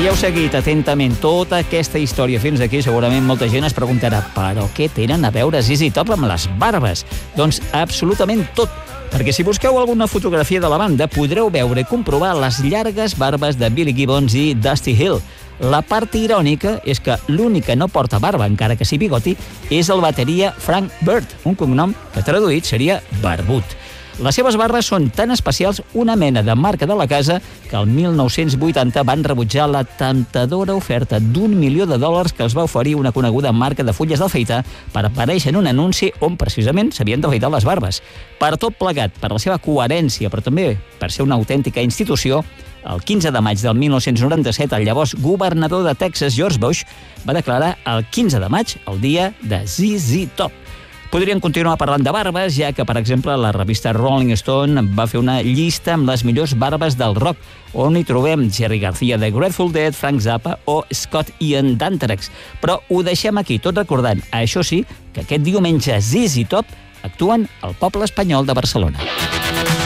Si heu seguit atentament tota aquesta història fins aquí, segurament molta gent es preguntarà però què tenen a veure ZZ Top amb les barbes? Doncs absolutament tot, perquè si busqueu alguna fotografia de la banda podreu veure i comprovar les llargues barbes de Billy Gibbons i Dusty Hill. La part irònica és que l'únic que no porta barba, encara que sí bigoti, és el bateria Frank Bird, un cognom que traduït seria barbut. Les seves barbes són tan especials, una mena de marca de la casa, que el 1980 van rebutjar la temptadora oferta d'$1 milió que els va oferir una coneguda marca de fulles d'afaitar per aparèixer en un anunci on precisament s'havien d'afaitar les barbes. Per tot plegat, per la seva coherència, però també per ser una autèntica institució, el 15 de maig del 1997, el llavors governador de Texas, George Bush, va declarar el 15 de maig el dia de ZZ Top. Podríem continuar parlant de barbes, ja que, per exemple, la revista Rolling Stone va fer una llista amb les millors barbes del rock, on hi trobem Jerry Garcia de Grateful Dead, Frank Zappa o Scott Ian d'Anthrax. Però ho deixem aquí, tot recordant, això sí, que aquest diumenge ZZ Top actuen al Poble Espanyol de Barcelona.